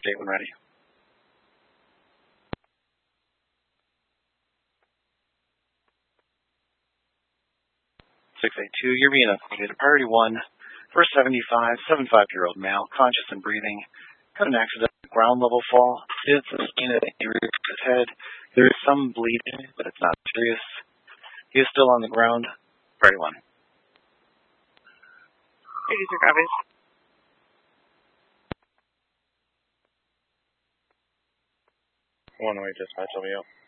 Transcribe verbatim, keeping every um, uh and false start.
Update when ready. six eight two, you're being updated. Priority one for a seventy-five, seventy-five-year-old male, conscious and breathing. Had an accident, ground level fall. Did sustain an injury to his head. There is some bleeding, but it's not serious. He is still on the ground. Priority one. eighty-three copies. One way dispatch, I'll be out.